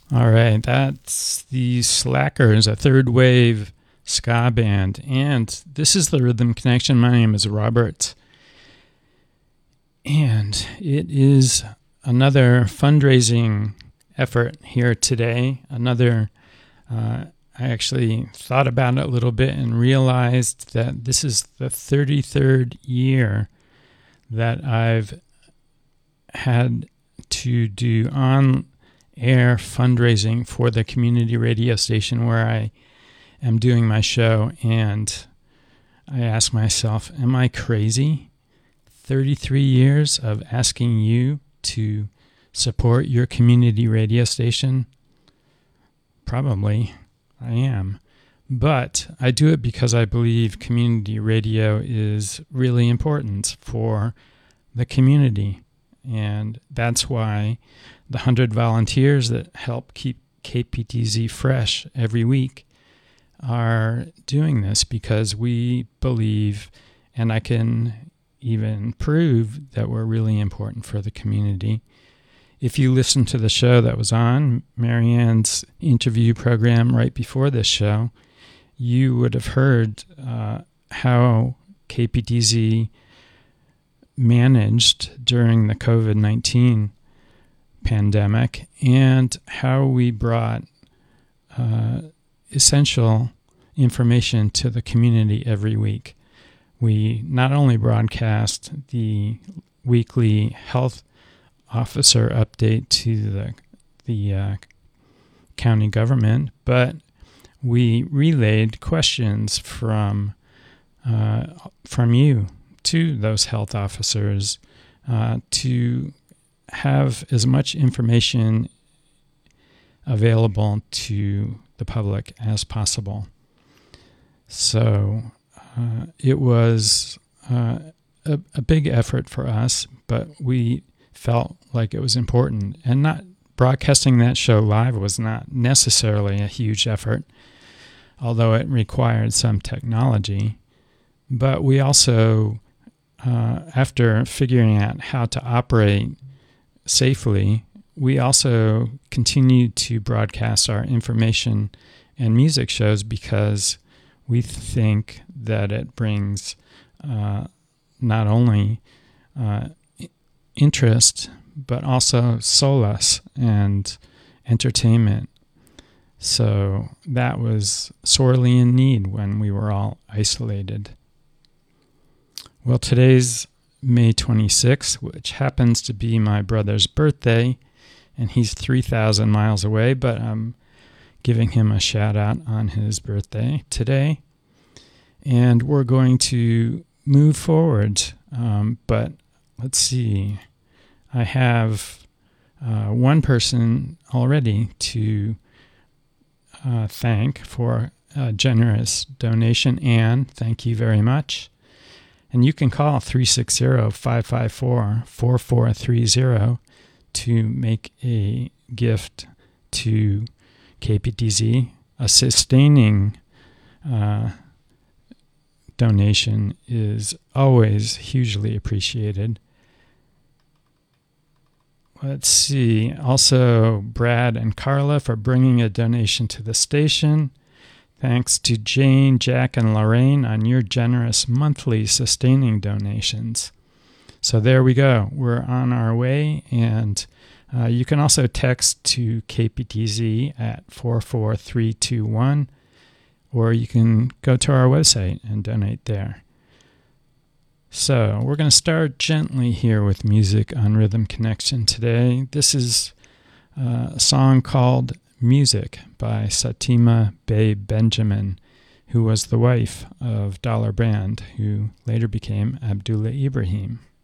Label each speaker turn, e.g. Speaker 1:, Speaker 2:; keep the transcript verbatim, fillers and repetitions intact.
Speaker 1: All right, that's the Slackers, a third wave ska band. And this is the Rhythm Connection. My name is Robert. And it is another fundraising effort here today. Another, uh, I actually thought about it a little bit and realized that this is the thirty-third year that I've had to do on air fundraising for the community radio station where I am doing my show, and I ask myself, am I crazy? thirty-three years of asking you to support your community radio station? Probably I am. But I do it because I believe community radio is really important for the community. And that's why the one hundred volunteers that help keep K P T Z fresh every week are doing this, because we believe, and I can even prove, that we're really important for the community. If you listen to the show that was on, Marianne's interview program right before this show, you would have heard uh, how K P T Z managed during the covid nineteen pandemic, and how we brought uh, essential information to the community every week. We not only broadcast the weekly health officer update to the the uh, county government, but we relayed questions from uh, from you to those health officers uh, to have as much information available to the public as possible. So uh, it was uh, a, a big effort for us, but we felt like it was important. And not broadcasting that show live was not necessarily a huge effort, although it required some technology. But we also, uh, after figuring out how to operate safely, we also continued to broadcast our information and music shows, because we think that it brings uh, not only uh, interest, but also solace and entertainment. So that was sorely in need when we were all isolated. Well, today's May twenty-sixth, which happens to be my brother's birthday, and he's three thousand miles away, but I'm giving him a shout out on his birthday today. And we're going to move forward, um, but let's see. I have uh, one person already to uh, thank for a generous donation. Anne, thank you very much. And you can call three six zero, five five four, four four three zero to make a gift to K P T Z. A sustaining uh, donation is always hugely appreciated. Let's see. Also, Brad and Carla for bringing a donation to the station. Thanks to Jane, Jack, and Lorraine on your generous monthly sustaining donations. So there we go. We're on our way, and uh, you can also text to K P T Z at four four three two one, or you can go to our website and donate there. So we're going to start gently here with music on Rhythm Connection today. This is uh, a song called Music by Satima Bey Benjamin, who was the wife of Dollar Brand, who later became Abdullah Ibrahim.